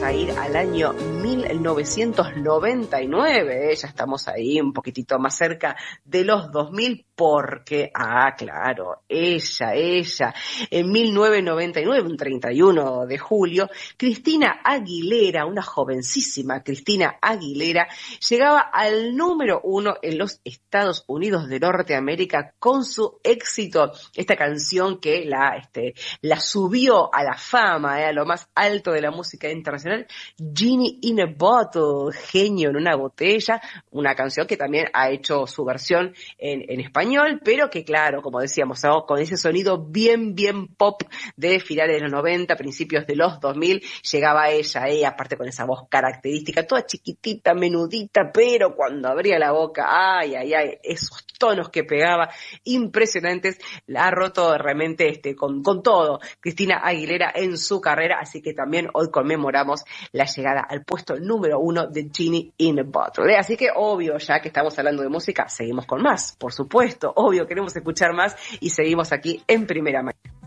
a ir al año 1999, ya estamos ahí un poquitito más cerca de los 2000, porque, claro, ella, en 1999, un 31 de julio, Cristina Aguilera, una jovencísima Cristina Aguilera, llegaba al número 1 en los Estados Unidos de Norteamérica con su éxito, esta canción que la subió a la fama, a lo más alto de la música internacional, Genie in a Bottle, genio en una botella, una canción que también ha hecho su versión en español, pero que claro, como decíamos, ¿no? Con ese sonido bien pop de finales de los 90, principios de los 2000, llegaba ella, aparte con esa voz característica, toda chiquitita, menudita, pero cuando abría la boca, esos tonos que pegaba, impresionantes, la ha roto realmente con todo Cristina Aguilera en su carrera, así que también hoy conmemoramos la llegada al puesto número 1 de Genie in a Bottle. Así que obvio, ya que estamos hablando de música, seguimos con más, por supuesto, obvio, queremos escuchar más y seguimos aquí en Primera Mañana.